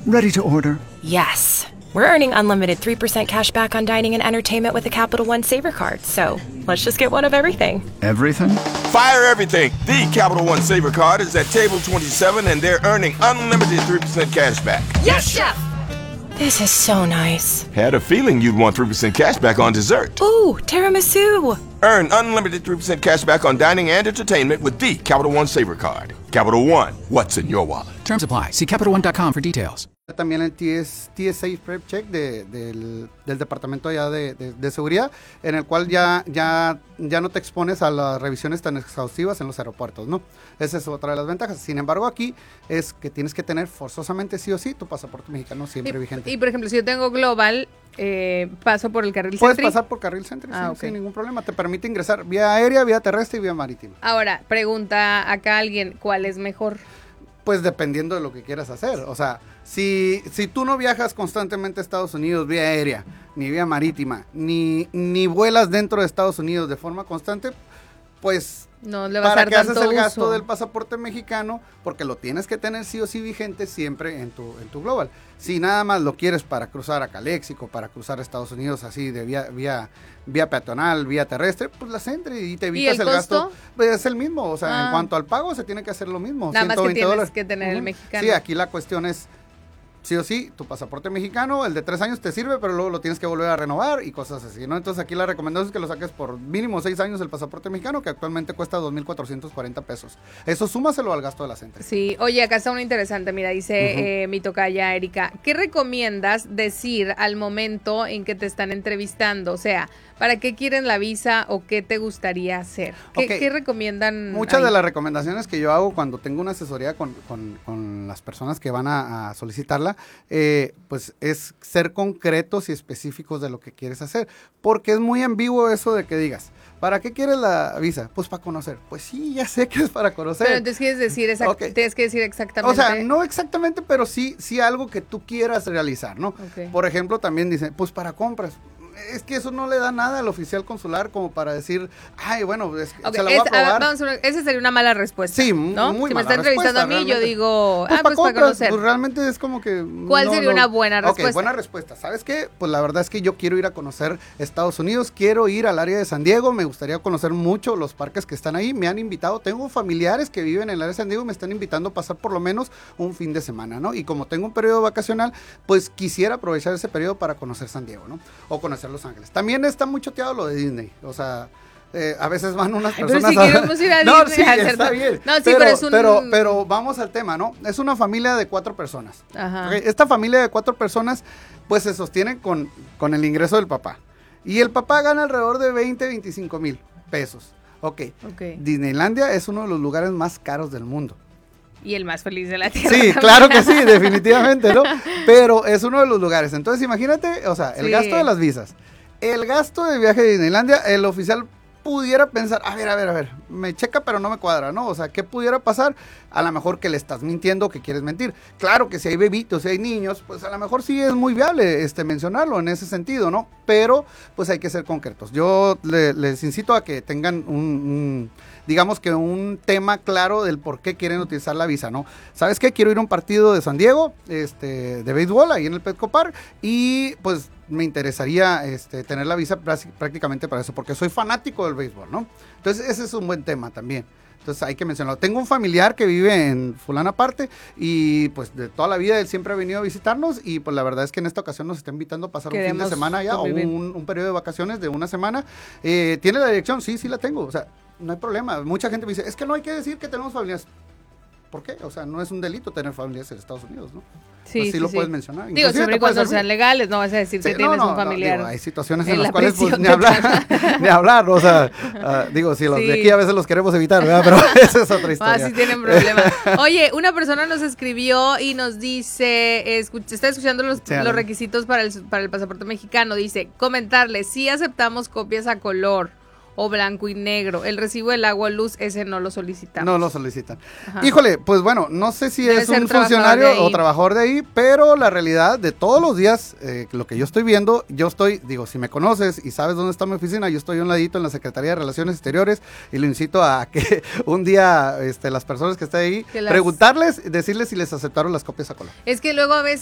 Ready to order. Yes. We're earning unlimited 3% cash back on dining and entertainment with a Capital One Saver card. So let's just get one of everything. Everything? Fire everything. The Capital One Saver card is at table 27 and they're earning unlimited 3% cash back. Yes, Chef! This is so nice. Had a feeling you'd want 3% cash back on dessert. Ooh, tiramisu. Earn unlimited 3% cash back on dining and entertainment with the Capital One Saver card. Capital One, what's in your wallet? Terms apply. See CapitalOne.com for details. También el TSA Prep Check del Departamento allá de Seguridad, en el cual ya no te expones a las revisiones tan exhaustivas en los aeropuertos, ¿no? Esa es otra de las ventajas. Sin embargo, aquí es que tienes que tener forzosamente sí o sí tu pasaporte mexicano siempre vigente. Y por ejemplo, si yo tengo Global, paso por el carril Puedes Sentry. pasar por carril Sentry, sí, okay. sin ningún problema. Te permite ingresar vía aérea, vía terrestre y vía marítima. Ahora, pregunta acá alguien, ¿cuál es mejor? Pues dependiendo de lo que quieras hacer. O sea, si tú no viajas constantemente a Estados Unidos vía aérea, ni vía marítima, ni vuelas dentro de Estados Unidos de forma constante, pues no le vas a ¿para dar qué haces tanto el gasto uso del pasaporte mexicano? Porque lo tienes que tener sí o sí vigente siempre en tu Global. Si nada más lo quieres para cruzar a Caléxico, para cruzar a Estados Unidos así de vía peatonal, vía terrestre, pues la Sentry y te evitas el gasto. Pues es el mismo, o sea, en cuanto al pago se tiene que hacer lo mismo. Nada más que tienes $120. que tener el mexicano. Sí, aquí la cuestión es sí o sí, tu pasaporte mexicano, el de 3 años te sirve, pero luego lo tienes que volver a renovar y cosas así, ¿no? Entonces aquí la recomendación es que lo saques por mínimo 6 años el pasaporte mexicano, que actualmente cuesta $2,440. Eso súmaselo al gasto de la Sentry. Sí, oye, acá está una interesante, mira, dice mi tocaya Erika, ¿qué recomiendas decir al momento en que te están entrevistando? O sea, ¿para qué quieren la visa o qué te gustaría hacer? ¿Qué recomiendan? Muchas de las recomendaciones que yo hago cuando tengo una asesoría con las personas que van a solicitarla, pues es ser concretos y específicos de lo que quieres hacer, porque es muy ambiguo eso de que digas, ¿para qué quieres la visa? Pues para conocer. Pues sí, ya sé que es para conocer. Pero entonces tienes que decir exactamente. O sea, no exactamente, pero sí algo que tú quieras realizar, ¿no? Okay. Por ejemplo, también dicen, pues para compras. Es que eso no le da nada al oficial consular como para decir, ay, bueno, se la voy a probar. Esa sería una mala respuesta. Sí, ¿no? muy si me mala está entrevistando a mí, realmente. yo digo, pues para conocer. Pues realmente es como que... ¿Cuál sería una buena respuesta? Ok, buena respuesta. ¿Sabes qué? Pues la verdad es que yo quiero ir a conocer Estados Unidos, quiero ir al área de San Diego, me gustaría conocer mucho los parques que están ahí, me han invitado, tengo familiares que viven en el área de San Diego, me están invitando a pasar por lo menos un fin de semana, ¿no? Y como tengo un periodo vacacional, pues quisiera aprovechar ese periodo para conocer San Diego, ¿no? O conocer Los Ángeles. También está muy choteado lo de Disney, o sea... a veces van unas personas... Pero si queremos ir a Disney... No, sí, está bien. No, sí, pero vamos al tema, ¿no? Es una familia de 4 personas. Ajá. ¿Okay? Esta familia de 4 personas, pues se sostiene con el ingreso del papá. Y el papá gana alrededor de 25 mil pesos. Ok. Disneylandia es uno de los lugares más caros del mundo. Y el más feliz de la tierra. Sí, también. claro que sí, definitivamente, ¿no? Pero es uno de los lugares. Entonces, imagínate, o sea, el gasto de las visas, el gasto de viaje a Disneylandia, el oficial pudiera pensar, a ver, me checa pero no me cuadra, ¿no? O sea, ¿qué pudiera pasar? A lo mejor que le estás mintiendo o que quieres mentir. Claro que si hay bebitos, si hay niños, pues a lo mejor sí es muy viable mencionarlo en ese sentido, ¿no? Pero pues hay que ser concretos. Yo les incito a que tengan digamos que un tema claro del por qué quieren utilizar la visa, ¿no? ¿Sabes qué? Quiero ir a un partido de San Diego, de béisbol, ahí en el Petco Park, y pues me interesaría tener la visa prácticamente para eso, porque soy fanático del béisbol, ¿no? Entonces ese es un buen tema también. Entonces hay que mencionarlo. Tengo un familiar que vive en fulana parte y pues de toda la vida él siempre ha venido a visitarnos y pues la verdad es que en esta ocasión nos está invitando a pasar un fin de semana ya o un periodo de vacaciones de una semana. ¿Tiene la dirección? Sí la tengo. O sea, no hay problema. Mucha gente me dice, es que no hay que decir que tenemos familias. ¿Por qué? O sea, no es un delito tener familias en Estados Unidos, ¿no? Sí, pues lo puedes mencionar. Digo, siempre y cuando sean legales, no vas a decir que tienes un familiar. Digo, hay situaciones en las cuales pues, ni hablar, o sea, si los de aquí a veces los queremos evitar, ¿verdad? Pero esa es otra historia. Sí tienen problemas. Oye, una persona nos escribió y nos dice, está escuchando los requisitos para el pasaporte mexicano, dice, comentarle, si aceptamos copias a color o blanco y negro. El recibo del agua luz, ese no lo solicitamos. No lo solicitan. Ajá. Híjole, pues bueno, no sé si es un funcionario o trabajador de ahí, pero la realidad de todos los días, lo que yo estoy viendo, si me conoces y sabes dónde está mi oficina, yo estoy a un ladito en la Secretaría de Relaciones Exteriores y lo incito a que un día las personas que estén ahí, preguntarles, decirles si les aceptaron las copias a color. Es que luego